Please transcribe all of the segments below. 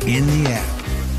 in the app.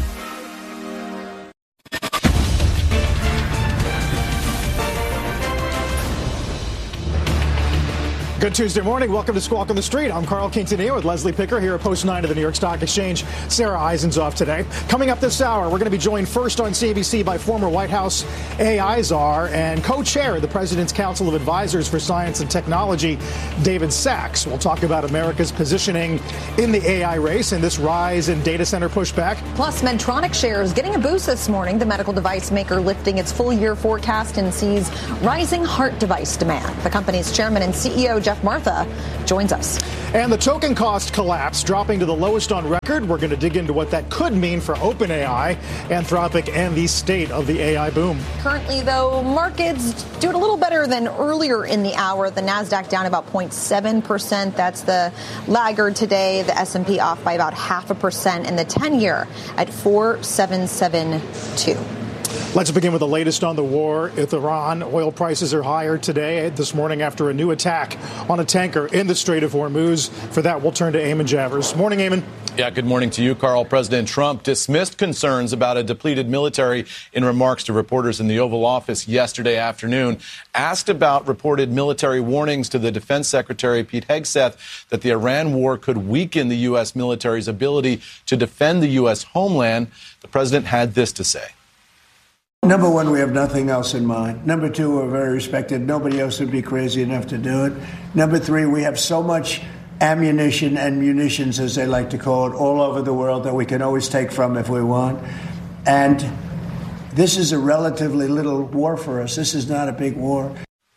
Good Tuesday morning. Welcome to Squawk on the Street. I'm Carl Quintanilla with Leslie Picker here at Post 9 of the New York Stock Exchange. Sarah Eisen's off today. Coming up this hour, we're going to be joined first on CNBC by former White House AI czar and co-chair of the President's Council of Advisors for Science and Technology, David Sachs. We'll talk about America's positioning in the AI race and this rise in data center pushback. Plus, Medtronic shares getting a boost this morning. The medical device maker lifting its full-year forecast and sees rising heart device demand. The company's chairman and CEO, Jeff Martha, joins us. And the token cost collapse, dropping to the lowest on record. We're going to dig into what that could mean for OpenAI, Anthropic, and the state of the AI boom. Currently, though, markets doing a little better than earlier in the hour. The Nasdaq down about 0.7%. That's the laggard today. The S&P off by about 0.5%, and the 10-year at 4.772. Let's begin with the latest on the war with Iran. Oil prices are higher today, this morning, after a new attack on a tanker in the Strait of Hormuz. For that, we'll turn to Eamon Javers. Morning, Eamon. Yeah, good morning to you, Carl. President Trump dismissed concerns about a depleted military in remarks to reporters in the Oval Office yesterday afternoon. Asked about reported military warnings to the Defense Secretary Pete Hegseth that the Iran war could weaken the U.S. military's ability to defend the U.S. homeland, the president had this to say. Number one, we have nothing else in mind. Number two, we're very respected. Nobody else would be crazy enough to do it. Number three, we have so much ammunition and munitions, as they like to call it, all over the world that we can always take from if we want. And this is a relatively little war for us. This is not a big war.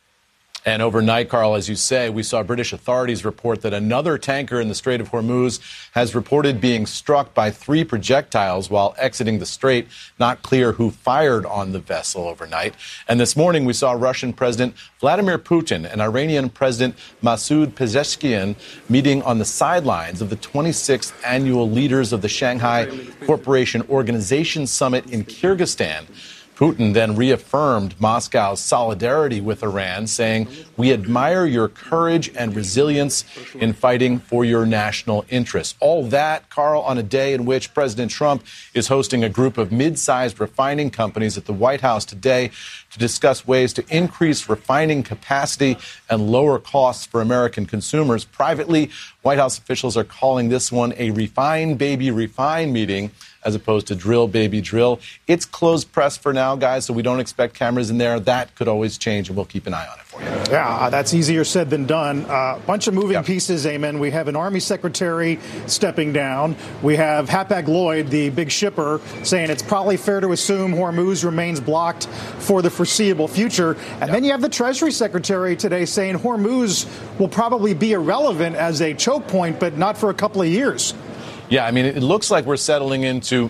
And overnight, Carl, as you say, we saw British authorities report that another tanker in the Strait of Hormuz has reported being struck by 3 projectiles while exiting the strait. Not clear who fired on the vessel overnight. And this morning, we saw Russian President Vladimir Putin and Iranian President Masoud Pezeshkian meeting on the sidelines of the 26th annual Leaders of the Shanghai Cooperation Organization Summit in Kyrgyzstan. Putin then reaffirmed Moscow's solidarity with Iran, saying, "We admire your courage and resilience in fighting for your national interests." All that, Carl, on a day in which President Trump is hosting a group of mid-sized refining companies at the White House today to discuss ways to increase refining capacity and lower costs for American consumers. Privately, White House officials are calling this one a refine, baby, refine meeting, as opposed to drill, baby, drill. It's closed press for now, guys, so we don't expect cameras in there. That could always change, and we'll keep an eye on it for you. Yeah, that's easier said than done. Bunch of moving pieces, Amen. We have an Army secretary stepping down. We have Hapag-Lloyd, the big shipper, saying it's probably fair to assume Hormuz remains blocked for the foreseeable future. And then you have the Treasury Secretary today saying Hormuz will probably be irrelevant as a choke point, but not for a couple of years. Yeah, I mean, it looks like we're settling into,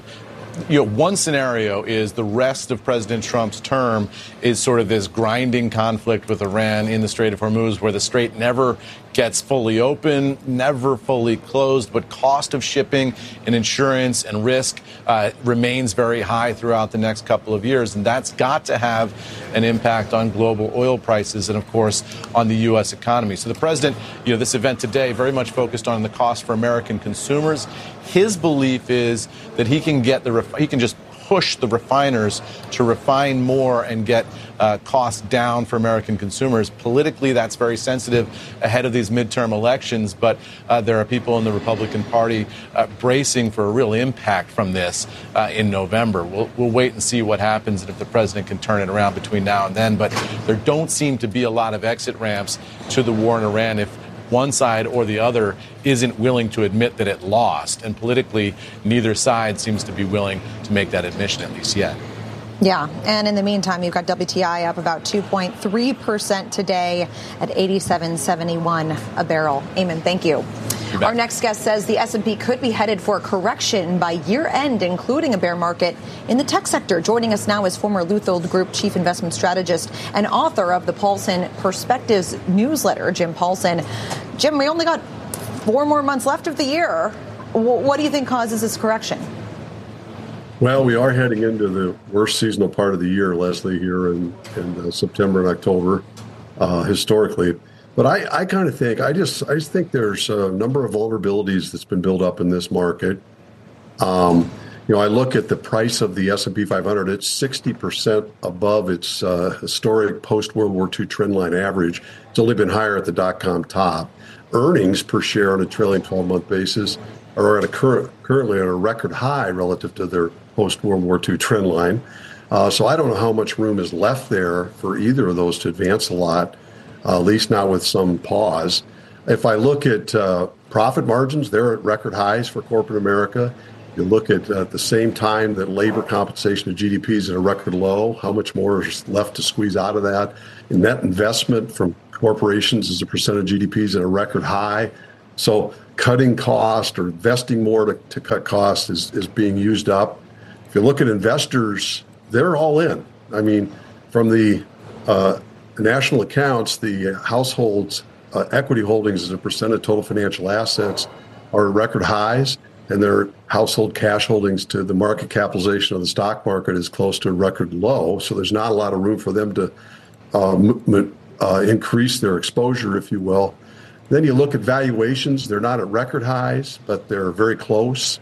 one scenario is the rest of President Trump's term is sort of this grinding conflict with Iran in the Strait of Hormuz, where the strait never gets fully open, never fully closed, but cost of shipping and insurance and risk remains very high throughout the next couple of years. And that's got to have an impact on global oil prices and, of course, on the U.S. economy. So the president, this event today very much focused on the cost for American consumers. His belief is that he can just push the refiners to refine more and get costs down for American consumers. Politically, that's very sensitive ahead of these midterm elections, but there are people in the Republican Party bracing for a real impact from this in November. We'll wait and see what happens and if the president can turn it around between now and then, but there don't seem to be a lot of exit ramps to the war in Iran if one side or the other isn't willing to admit that it lost. And politically, neither side seems to be willing to make that admission, at least yet. Yeah, and in the meantime, you've got WTI up about 2.3% today at $87.71 a barrel. Eamon, thank you. Our next guest says the S&P could be headed for a correction by year end, including a bear market in the tech sector. Joining us now is former Luthold Group chief investment strategist and author of the Paulson Perspectives newsletter, Jim Paulson. Jim, we only got 4 more months left of the year. What do you think causes this correction? Well, we are heading into the worst seasonal part of the year, Leslie, here in September and October, historically. But I kind of think, I just think there's a number of vulnerabilities that's been built up in this market. I look at the price of the S&P 500, it's 60% above its historic post-World War II trendline average. It's only been higher at the dot-com top. Earnings per share on a trailing 12-month basis are at currently at a record high relative to their post-World War II trendline. So I don't know how much room is left there for either of those to advance a lot, at least not with some pause. If I look at profit margins, they're at record highs for corporate America. You look at the same time that labor compensation to GDP is at a record low, how much more is left to squeeze out of that? And net investment from corporations as a percent of GDP is at a record high. So cutting cost or investing more to cut costs is being used up. If you look at investors, they're all in. I mean, from the national accounts, the households' equity holdings as a percent of total financial assets are at record highs, and their household cash holdings to the market capitalization of the stock market is close to a record low. So there's not a lot of room for them to increase their exposure, if you will. Then you look at valuations. They're not at record highs, but they're very close.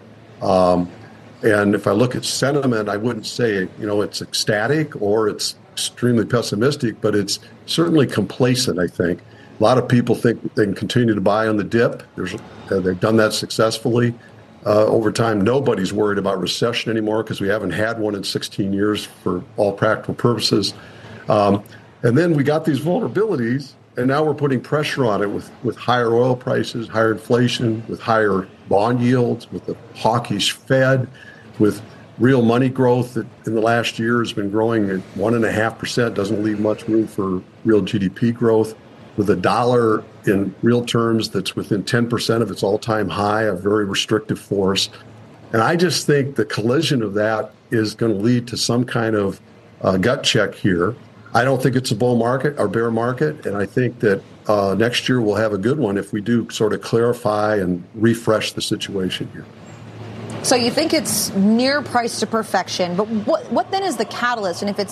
And if I look at sentiment, I wouldn't say, it's ecstatic or it's extremely pessimistic, but it's certainly complacent, I think. A lot of people think they can continue to buy on the dip. They've done that successfully. Over time, nobody's worried about recession anymore because we haven't had one in 16 years for all practical purposes. And then we got these vulnerabilities, and now we're putting pressure on it with higher oil prices, higher inflation, with higher bond yields, with the hawkish Fed, with real money growth that in the last year has been growing at 1.5%, doesn't leave much room for real GDP growth, with a dollar in real terms that's within 10% of its all-time high, a very restrictive force. And I just think the collision of that is going to lead to some kind of gut check here. I don't think it's a bull market or bear market, and I think that next year we'll have a good one if we do sort of clarify and refresh the situation here. So you think it's near price to perfection, but what then is the catalyst? And if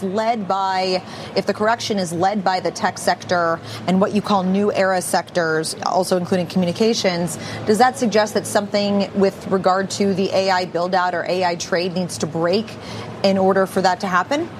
the correction is led by the tech sector and what you call new era sectors, also including communications, does that suggest that something with regard to the AI build out or AI trade needs to break in order for that to happen?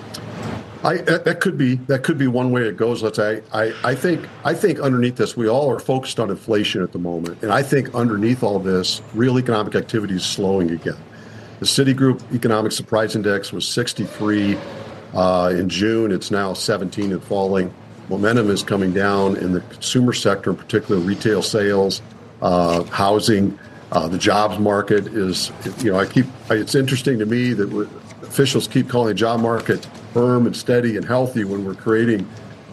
That could be one way it goes. I think underneath this, we all are focused on inflation at the moment, and I think underneath all this, real economic activity is slowing again. The Citigroup Economic Surprise Index was 63 in June. It's now 17 and falling. Momentum is coming down in the consumer sector, in particular retail sales, housing. The jobs market is, it's interesting to me that officials keep calling the job market firm and steady and healthy when we're creating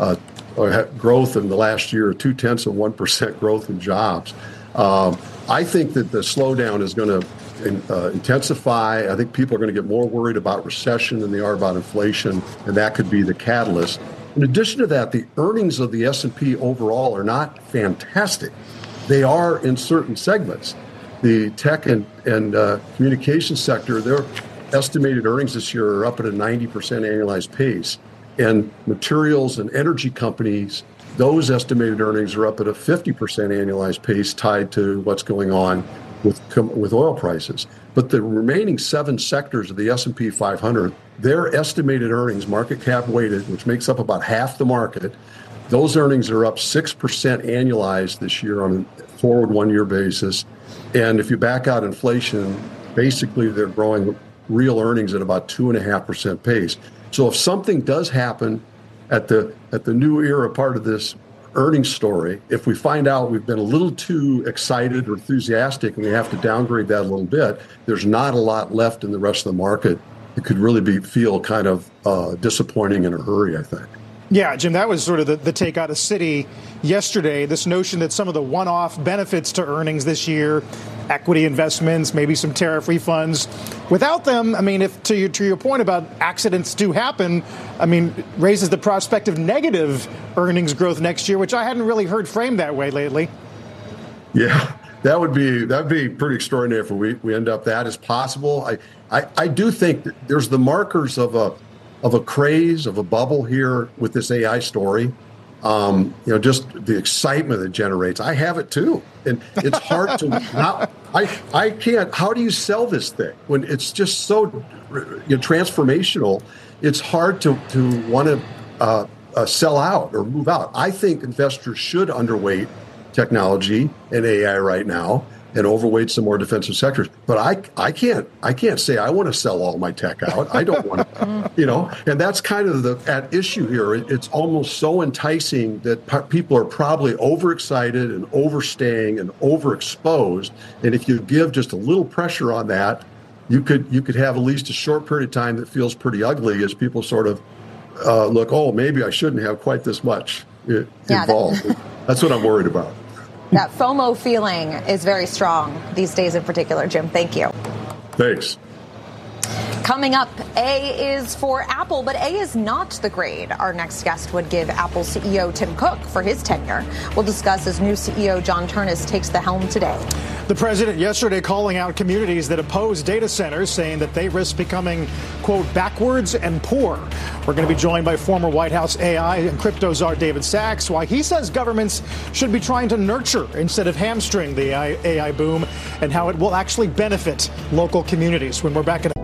growth in the last year, 0.2% growth in jobs. I think that the slowdown is going to intensify. I think people are going to get more worried about recession than they are about inflation, and that could be the catalyst. In addition to that, the earnings of the S&P overall are not fantastic. They are in certain segments. The tech and communication sector, their estimated earnings this year are up at a 90% annualized pace. And materials and energy companies, those estimated earnings are up at a 50% annualized pace tied to what's going on with oil prices. But the remaining 7 sectors of the S&P 500, their estimated earnings, market cap weighted, which makes up about half the market, those earnings are up 6% annualized this year on a forward 1-year basis. And if you back out inflation, basically they're growing real earnings at about 2.5% pace. So if something does happen at the new era part of this earnings story, if we find out we've been a little too excited or enthusiastic and we have to downgrade that a little bit, there's not a lot left in the rest of the market. It could really feel kind of disappointing in a hurry, I think. Yeah, Jim, that was sort of the take out of Citi yesterday, this notion that some of the one-off benefits to earnings this year, equity investments, maybe some tariff refunds, without them, I mean, if to your point about accidents do happen, I mean, raises the prospect of negative earnings growth next year, which I hadn't really heard framed that way lately. Yeah, that'd be pretty extraordinary if we end up that is possible. I do think that there's the markers of a craze, of a bubble here with this AI story. Just the excitement it generates. I have it too. And it's hard to I can't. How do you sell this thing when it's just so transformational? It's hard to want to sell out or move out. I think investors should underweight technology and AI right now and overweight some more defensive sectors. But I can't say I want to sell all my tech out. I don't want to, and that's kind of at issue here. It's almost so enticing that people are probably overexcited and overstaying and overexposed. And if you give just a little pressure on that, you could have at least a short period of time that feels pretty ugly as people sort of look, oh, maybe I shouldn't have quite this much involved. That's what I'm worried about. That FOMO feeling is very strong these days in particular, Jim. Thank you. Thanks. Coming up, A is for Apple, but A is not the grade our next guest would give Apple CEO Tim Cook for his tenure. We'll discuss as new CEO John Ternus takes the helm today. The president yesterday calling out communities that oppose data centers, saying that they risk becoming, quote, backwards and poor. We're going to be joined by former White House AI and crypto czar David Sacks, why he says governments should be trying to nurture instead of hamstring the AI boom, and how it will actually benefit local communities when we're back in